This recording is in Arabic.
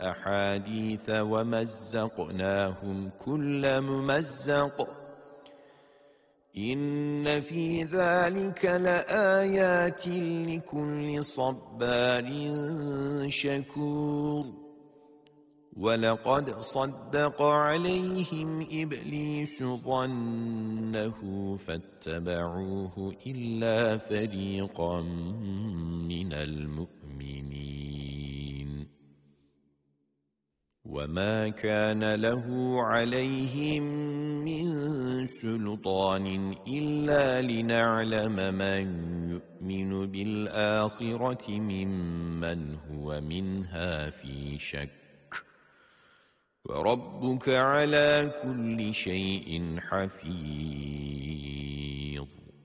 أحاديث ومزقناهم كل ممزق إن في ذلك لآيات لكل صبار شكور ولقد صدق عليهم إبليس ظنه فاتبعوه إلا فريقا من المؤمنين وما كان له عليهم من سلطان إلا لنعلم من يؤمن بالآخرة ممن هو منها في شك وربك على كل شيء حفيظ